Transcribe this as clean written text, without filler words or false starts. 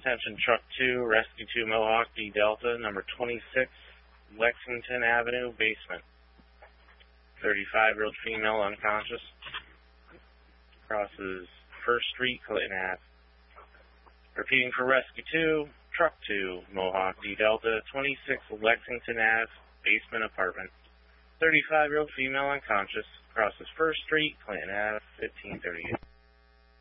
Attention Truck 2, Rescue 2 Mohawk D Delta, number 26, Lexington Avenue, basement. 35-year-old female unconscious. Crosses First Street, Clinton Ave. Repeating for Rescue 2, Truck 2, Mohawk D Delta, 26 Lexington Ave, basement apartment. 35-year-old female unconscious. Crosses First Street, Clinton Ave, 1538.